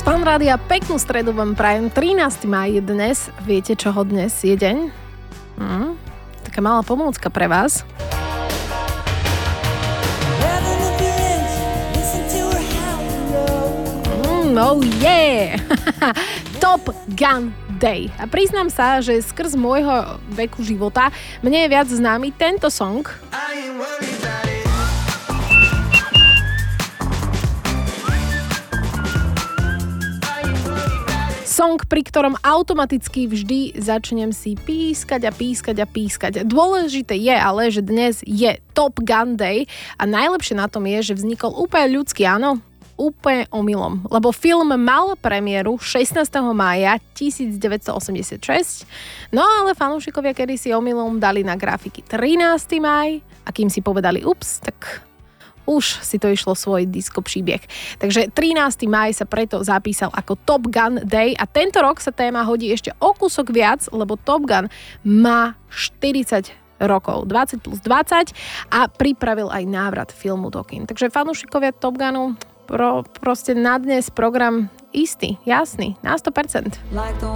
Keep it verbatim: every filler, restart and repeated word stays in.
Z Fan Rádia peknú stredu vám prajem. trinásteho mája je dnes. Viete, čoho dnes je deň? Hm? Taká malá pomôcka pre vás. Mm, oh yeah! Top Gun Day. A priznám sa, že skrz môjho veku života mne je viac známy tento song. Song, pri ktorom automaticky vždy začnem si pískať a pískať a pískať. Dôležité je ale, že dnes je Top Gun Day a najlepšie na tom je, že vznikol úplne ľudský, áno, úplne omylom. Lebo film mal premiéru šestnásteho mája devätnásťstoosemdesiatšesť, no ale fanúšikovia kedysi omylom dali na grafiky trinásteho máj a kým si povedali ups, tak už si to išlo svoj disco príbeh. Takže trinásteho máj sa preto zapísal ako Top Gun Day a tento rok sa téma hodí ešte o kúsok viac, lebo Top Gun má štyridsať rokov, dvadsať plus dvadsať a pripravil aj návrat filmu do kín. Takže fanúšikovia Top Gunu pro, proste na dnes program istý, jasný, na sto percent.